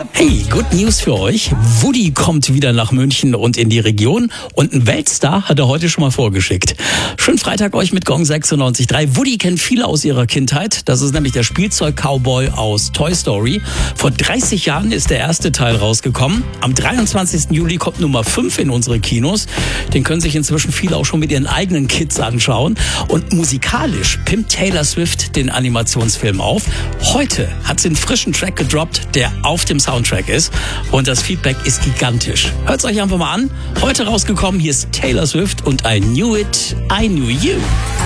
Hey, good News für euch. Woody kommt wieder nach München und in die Region und einen Weltstar hat er heute schon mal vorgeschickt. Schönen Freitag euch mit Gong 96.3. Woody kennt viele aus ihrer Kindheit. Das ist nämlich der Spielzeug-Cowboy aus Toy Story. Vor 30 Jahren ist der erste Teil rausgekommen. Am 23. Juli kommt Nummer 5 in unsere Kinos. Den können sich inzwischen viele auch schon mit ihren eigenen Kids anschauen. Und musikalisch pimpt Taylor Swift den Animationsfilm auf. Heute hat sie einen frischen Track gedroppt, der auf dem Soundtrack ist. Und das Feedback ist gigantisch. Hört's euch einfach mal an. Heute rausgekommen, hier ist Taylor Swift und I Knew It, I Knew You.